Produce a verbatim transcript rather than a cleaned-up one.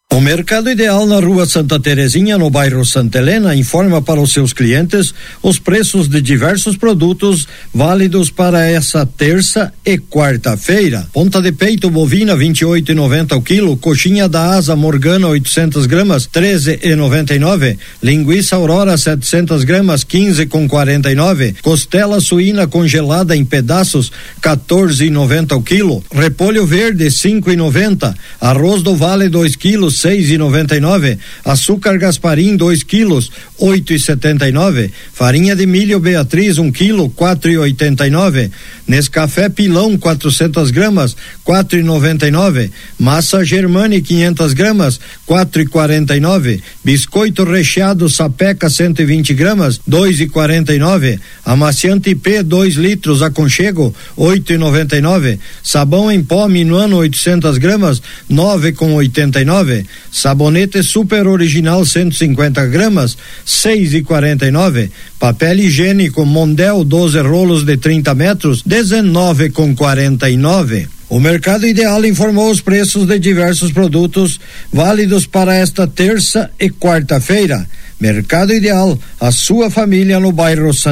O Mercado Ideal na Rua Santa Terezinha, no bairro Santa Helena, informa para os seus clientes os preços de diversos produtos válidos para essa terça e quarta-feira. Ponta de peito bovina vinte e oito e noventa o quilo, coxinha da asa Morgana oitocentas gramas treze e noventa e nove, linguiça Aurora setecentas gramas quinze com quarenta e nove, costela suína congelada em pedaços quatorze e noventa o quilo, repolho verde cinco e noventa, arroz do Vale dois quilos seis e noventa e nove, açúcar Gasparim dois quilos oito e setenta e nove, farinha de milho Beatriz um quilo quatro e oitenta e nove, Nescafé Pilão quatrocentas gramas quatro e noventa e nove, massa Germani quinhentas gramas quatro e quarenta e nove, biscoito recheado Sapeca cento e vinte gramas dois e quarenta e nove, amaciante P dois litros aconchego oito e noventa e nove, sabão em pó Minuano oitocentas gramas nove com oitenta e nove, sabonete Super Original cento e cinquenta gramas seis e quarenta e nove, papel higiênico Mondel doze rolos de trinta metros dezenove com quarenta e nove. O Mercado Ideal informou os preços de diversos produtos válidos para esta terça e quarta-feira. Mercado Ideal, a sua família no bairro Santa